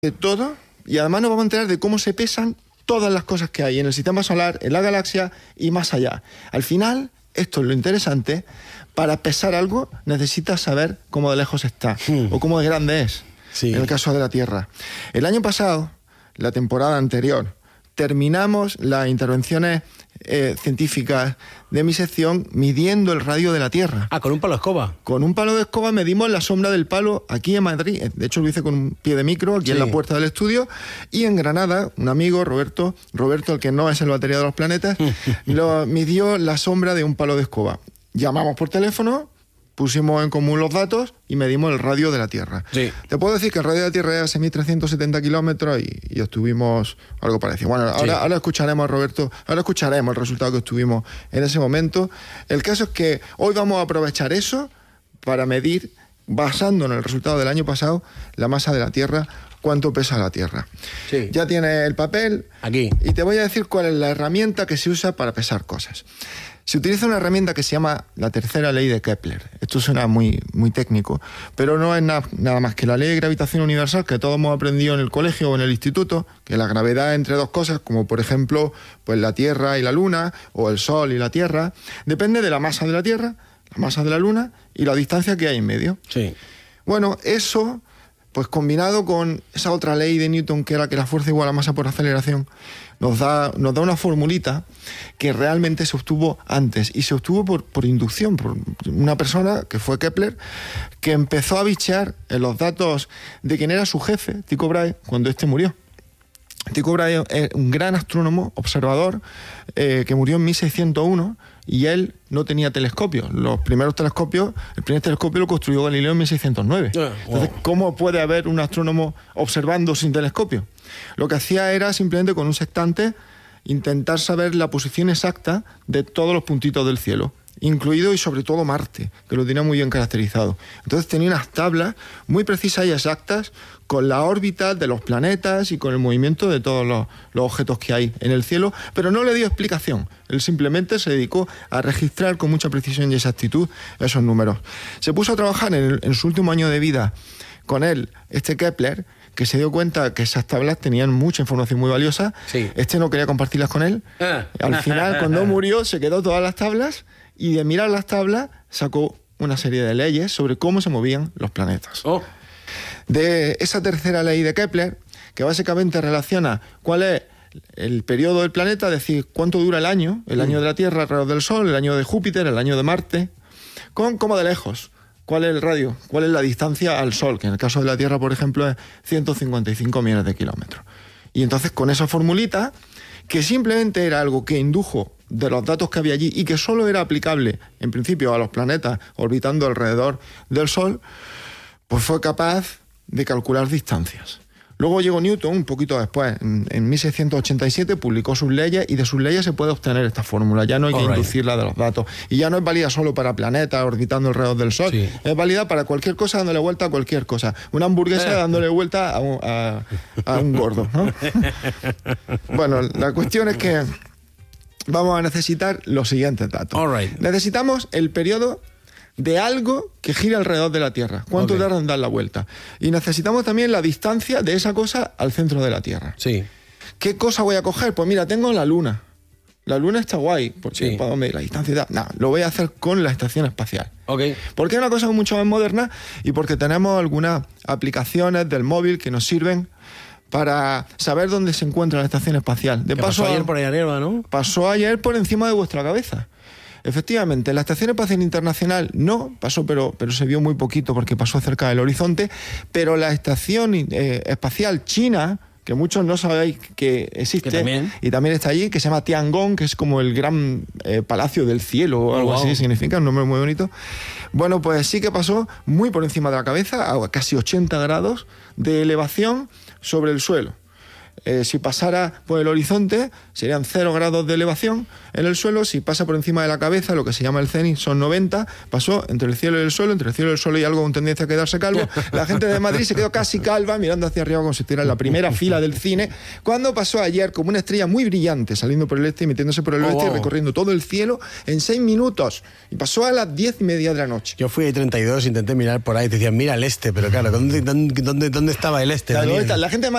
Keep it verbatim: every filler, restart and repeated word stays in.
de todo, y además nos vamos a enterar de cómo se pesan todas las cosas que hay en el sistema solar, en la galaxia y más allá. Al final, esto es lo interesante, para pesar algo necesitas saber cómo de lejos está hmm. o cómo de grande es, sí. en el caso de la Tierra. El año pasado, la temporada anterior, terminamos las intervenciones eh, científicas de mi sección midiendo el radio de la Tierra. Ah, ¿con un palo de escoba? Con un palo de escoba medimos la sombra del palo aquí en Madrid. De hecho, lo hice con un pie de micro aquí sí. en la puerta del estudio. Y en Granada, un amigo, Roberto, Roberto, el que no es el batería de los planetas, lo midió la sombra de un palo de escoba. Llamamos por teléfono, pusimos en común los datos y medimos el radio de la Tierra. Sí. Te puedo decir que el radio de la Tierra es a seis mil trescientos setenta kilómetros y, y obtuvimos algo parecido. Bueno, ahora, sí. ahora escucharemos a Roberto, ahora escucharemos el resultado que obtuvimos en ese momento. El caso es que hoy vamos a aprovechar eso para medir, basándonos en el resultado del año pasado, la masa de la Tierra, cuánto pesa la Tierra. Sí. Ya tienes el papel. Aquí. Y te voy a decir cuál es la herramienta que se usa para pesar cosas. Se utiliza una herramienta que se llama la tercera ley de Kepler. Esto suena muy, muy técnico, pero no es na- nada más que la ley de gravitación universal que todos hemos aprendido en el colegio o en el instituto, que la gravedad entre dos cosas, como por ejemplo pues la Tierra y la Luna, o el Sol y la Tierra, depende de la masa de la Tierra, la masa de la Luna y la distancia que hay en medio. Sí. Bueno, eso, pues combinado con esa otra ley de Newton, que era que la fuerza igual a masa por aceleración, nos da, nos da una formulita que realmente se obtuvo antes, y se obtuvo por, por inducción, por una persona que fue Kepler, que empezó a bichear en los datos de quién era su jefe, Tycho Brahe, cuando este murió. Tycho Brahe es un gran astrónomo, observador, eh, que murió en mil seiscientos uno, y él no tenía telescopio. Los primeros telescopios, el primer telescopio lo construyó Galileo en mil seiscientos nueve. Yeah, wow. Entonces, ¿cómo puede haber un astrónomo observando sin telescopio? Lo que hacía era simplemente con un sextante intentar saber la posición exacta de todos los puntitos del cielo, incluido y sobre todo Marte, que lo tenía muy bien caracterizado. Entonces tenía unas tablas muy precisas y exactas con la órbita de los planetas y con el movimiento de todos los, los objetos que hay en el cielo, pero no le dio explicación. Él simplemente se dedicó a registrar con mucha precisión y exactitud esos números. Se puso a trabajar en, el, en su último año de vida con él, este Kepler, que se dio cuenta que esas tablas tenían mucha información muy valiosa. Sí. Este no quería compartirlas con él. Ah. Al final, cuando murió, se quedó todas las tablas, y de mirar las tablas sacó una serie de leyes sobre cómo se movían los planetas. Oh. De esa tercera ley de Kepler, que básicamente relaciona cuál es el periodo del planeta, es decir, cuánto dura el año, el mm. año de la Tierra alrededor del Sol, el año de Júpiter, el año de Marte, con cómo de lejos, cuál es el radio, cuál es la distancia al Sol, que en el caso de la Tierra, por ejemplo, es ciento cincuenta y cinco millones de kilómetros. Y entonces, con esa formulita, que simplemente era algo que indujo de los datos que había allí y que solo era aplicable, en principio, a los planetas orbitando alrededor del Sol, pues fue capaz de calcular distancias. Luego llegó Newton, un poquito después, en, en mil seiscientos ochenta y siete, publicó sus leyes, y de sus leyes se puede obtener esta fórmula. Ya no hay que right. inducirla de los datos. Y ya no es válida solo para planetas orbitando alrededor del Sol. Sí. Es válida para cualquier cosa dándole vuelta a cualquier cosa. Una hamburguesa dándole vuelta a un, a, a un gordo, ¿no? Bueno, la cuestión es que vamos a necesitar los siguientes datos. Right. Necesitamos el periodo de algo que gira alrededor de la Tierra. ¿Cuánto okay. tarda en dar la vuelta? Y necesitamos también la distancia de esa cosa al centro de la Tierra. Sí. ¿Qué cosa voy a coger? Pues mira, tengo la Luna. La Luna está guay, porque sí. ¿para dónde? La distancia y tal. No, lo voy a hacer con la estación espacial. Okay. Porque es una cosa mucho más moderna, y porque tenemos algunas aplicaciones del móvil que nos sirven para saber dónde se encuentra la estación espacial. De paso, pasó ayer por ahí arriba, ¿no? Pasó ayer por encima de vuestra cabeza. Efectivamente, la Estación Espacial Internacional no pasó, pero, pero se vio muy poquito porque pasó cerca del horizonte, pero la Estación eh, Espacial China, que muchos no sabéis que existe, que también. y también está allí, que se llama Tiangong, que es como el gran eh, palacio del cielo o algo oh, wow. así significa, un nombre muy bonito. Bueno, pues sí que pasó muy por encima de la cabeza, a casi ochenta grados de elevación sobre el suelo. Eh, si pasara por el horizonte serían cero grados de elevación en el suelo. Si pasa por encima de la cabeza, lo que se llama el cenit, son noventa. Pasó entre el cielo y el suelo, entre el cielo y el suelo y algo con tendencia a quedarse calvo. La gente de Madrid se quedó casi calva mirando hacia arriba como si estuviera en la primera fila del cine, cuando pasó ayer como una estrella muy brillante saliendo por el este y metiéndose por el oeste, oh, wow. y recorriendo todo el cielo en seis minutos, y pasó a las diez y media de la noche. Yo fui a treinta y dos, intenté mirar por ahí, te decían mira el este, pero claro, ¿dónde, dónde, dónde estaba el este? Claro, la gente de